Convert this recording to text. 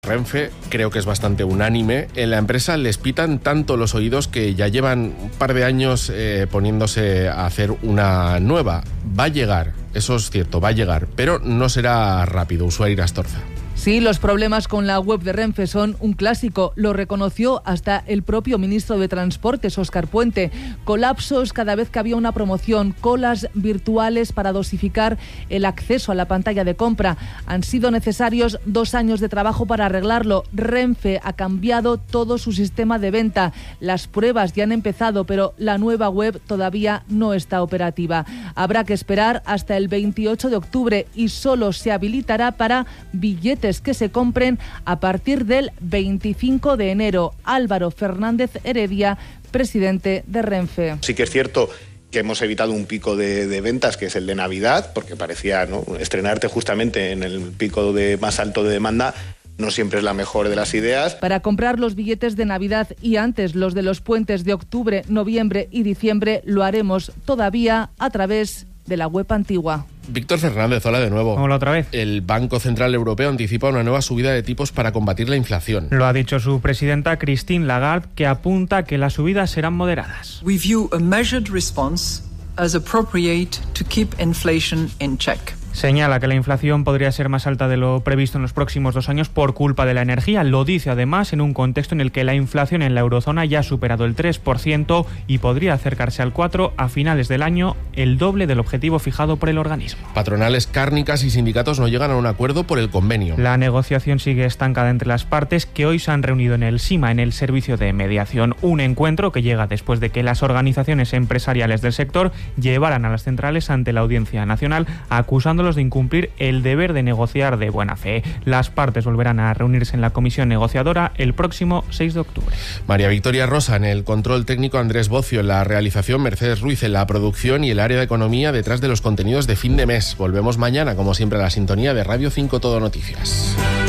Renfe creo que es bastante unánime. En la empresa les pitan tanto los oídos que ya llevan un par de años poniéndose a hacer una nueva. Va a llegar, eso es cierto, va a llegar, pero no será rápido. Usuario Astorza. Sí, los problemas con la web de Renfe son un clásico. Lo reconoció hasta el propio ministro de Transportes, Óscar Puente. Colapsos cada vez que había una promoción, colas virtuales para dosificar el acceso a la pantalla de compra. Han sido necesarios 2 años de trabajo para arreglarlo. Renfe ha cambiado todo su sistema de venta. Las pruebas ya han empezado, pero la nueva web todavía no está operativa. Habrá que esperar hasta el 28 de octubre y solo se habilitará para billetes que se compren a partir del 25 de enero. Álvaro Fernández Heredia, presidente de Renfe. Sí que es cierto que hemos evitado un pico de ventas, que es el de Navidad, porque parecía, ¿no?, estrenarte justamente en el pico más alto de demanda no siempre es la mejor de las ideas. Para comprar los billetes de Navidad y antes los de los puentes de octubre, noviembre y diciembre lo haremos todavía a través de la web antigua. Víctor Fernández, hola de nuevo. Hola otra vez. El Banco Central Europeo anticipa una nueva subida de tipos para combatir la inflación. Lo ha dicho su presidenta Christine Lagarde, que apunta que las subidas serán moderadas. We view a measured response as appropriate to keep inflation in check. Señala que la inflación podría ser más alta de lo previsto en los próximos 2 años por culpa de la energía. Lo dice además en un contexto en el que la inflación en la eurozona ya ha superado el 3% y podría acercarse al 4% a finales del año, el doble del objetivo fijado por el organismo. Patronales, cárnicas y sindicatos no llegan a un acuerdo por el convenio. La negociación sigue estancada entre las partes, que hoy se han reunido en el SIMA, en el Servicio de Mediación. Un encuentro que llega después de que las organizaciones empresariales del sector llevaran a las centrales ante la Audiencia Nacional acusándolos de incumplir el deber de negociar de buena fe. Las partes volverán a reunirse en la comisión negociadora el próximo 6 de octubre. María Victoria Rosa en el control técnico, Andrés Bocio en la realización, Mercedes Ruiz en la producción y el área de economía detrás de los contenidos de fin de mes. Volvemos mañana, como siempre, a la sintonía de Radio 5 Todo Noticias.